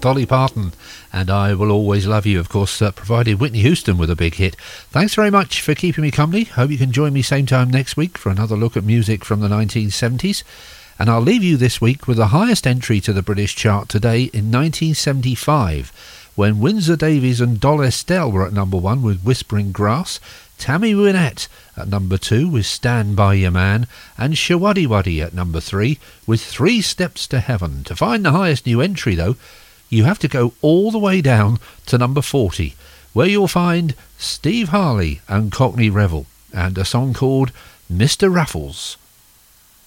Dolly Parton and I Will Always Love You, of course, provided Whitney Houston with a big hit. Thanks very much for keeping me company. Hope you can join me same time next week for another look at music from the 1970s. And I'll leave you this week with the highest entry to the British chart today in 1975, when Windsor Davies and Doll Estelle were at number 1 with Whispering Grass, Tammy Wynette at number 2 with Stand By Your Man, and Shawaddy Waddy at number 3 with 3 Steps to Heaven. To find the highest new entry, though, you have to go all the way down to number 40, where you'll find Steve Harley and Cockney Revel, and a song called Mr. Raffles.